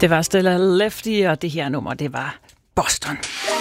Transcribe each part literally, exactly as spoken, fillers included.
Det var Stella Lefty, og det her nummer, det var Boston.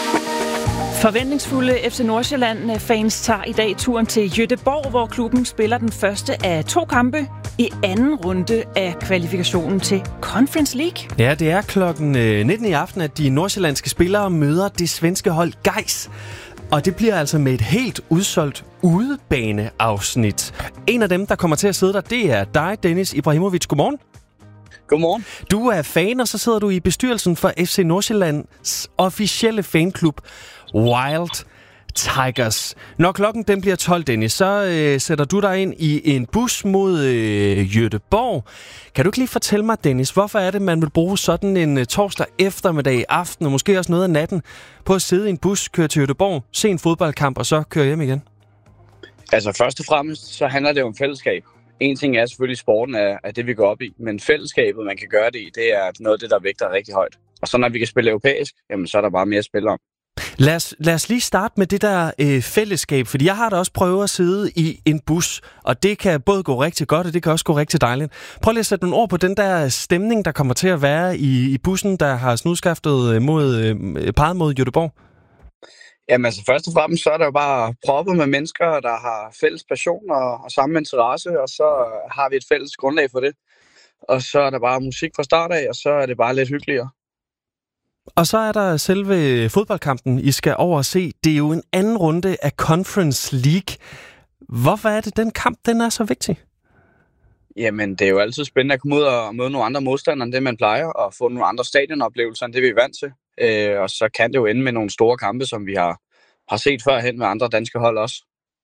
Forventningsfulde F C Nordsjælland-fans tager i dag turen til Göteborg, hvor klubben spiller den første af to kampe i anden runde af kvalifikationen til Conference League. Ja, det er klokken nitten i aften, at de nordsjællandske spillere møder det svenske hold Gais. Og det bliver altså med et helt udsolgt udebaneafsnit. En af dem, der kommer til at sidde der, det er dig, Dennis Ibrahimovic. Godmorgen. Godmorgen. Du er fan, og så sidder du i bestyrelsen for F C Nordsjællands officielle fanklub Wild Tigers. Når klokken den bliver tolv, Dennis, så øh, sætter du dig ind i en bus mod øh, Göteborg. Kan du ikke lige fortælle mig, Dennis, hvorfor er det, man vil bruge sådan en øh, torsdag eftermiddag, aften og måske også noget af natten på at sidde i en bus, køre til Göteborg, se en fodboldkamp og så køre hjem igen? Altså først og fremmest, så handler det om fællesskab. En ting er selvfølgelig, sporten er, er det, vi går op i, men fællesskabet, man kan gøre det i, det er noget af det, der vægter rigtig højt. Og så når vi kan spille europæisk, jamen så er der bare mere at spille om. Lad os, lad os lige starte med det der øh, fællesskab, fordi jeg har da også prøvet at sidde i en bus, og det kan både gå rigtig godt, og det kan også gå rigtig dejligt. Prøv lige at sætte nogle ord på den der stemning, der kommer til at være i, i bussen, der har snudskaftet mod, øh, peget mod Göteborg. Jamen altså først og fremmest, så er der jo bare proppet med mennesker, der har fælles passion og, og samme interesse, og så har vi et fælles grundlag for det. Og så er der bare musik fra start af, og så er det bare lidt hyggeligere. Og så er der selve fodboldkampen, I skal over og se. Det er jo en anden runde af Conference League. Hvorfor er det, den kamp den er så vigtig? Jamen, det er jo altid spændende at komme ud og møde nogle andre modstandere end det, man plejer, og få nogle andre stadionoplevelser end det, vi er vant til. Øh, og så kan det jo ende med nogle store kampe, som vi har, har set førhen med andre danske hold også.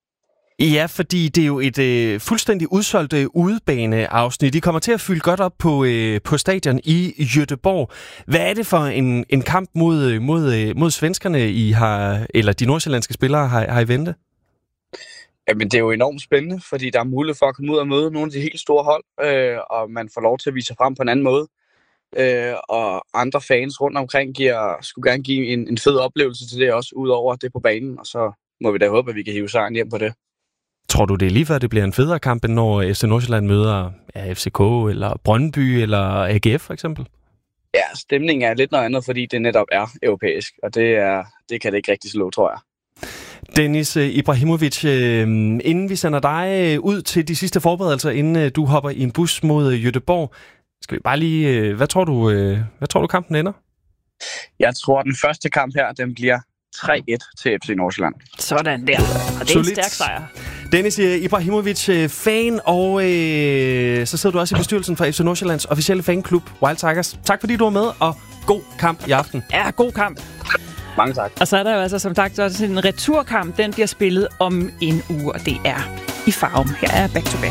Ja, fordi det er jo et øh, fuldstændig udsolgt øh, udebaneafsnit. De kommer til at fylde godt op på, øh, på stadion i Göteborg. Hvad er det for en, en kamp mod, mod, mod svenskerne, I har, eller de nordsjællandske spillere har, har I vente? Jamen, det er jo enormt spændende, fordi der er mulighed for at komme ud og møde nogle af de helt store hold, øh, og man får lov til at vise sig frem på en anden måde. Øh, og andre fans rundt omkring giver, skulle gerne give en, en fed oplevelse til det også, ud over det på banen, og så må vi da håbe, at vi kan hive sejren hjem på det. Tror du, det er lige før, det bliver en federe kamp, end når F C Nordsjælland møder ja, F C K eller Brøndby eller A G F for eksempel? Ja, stemningen er lidt noget andet, fordi det netop er europæisk, og det, er, det kan det ikke rigtig slå, tror jeg. Dennis Ibrahimovic, inden vi sender dig ud til de sidste forberedelser, inden du hopper i en bus mod Göteborg, skal vi bare lige, hvad tror du, hvad tror du kampen ender? Jeg tror, den første kamp her, den bliver tre et til F C Nordsjælland. Sådan der. Og det er Solidt. En stærk sejr. Dennis Ibrahimovic, fan, og øh, så sidder du også i bestyrelsen for F C Nordsjællands officielle fanklub Wild Tigers. Tak fordi du var med, og god kamp i aften. Ja, god kamp. Mange tak. Og så er der jo altså som sagt også en returkamp. Den bliver spillet om en uge, og det er i Farum. Her er Back to Back.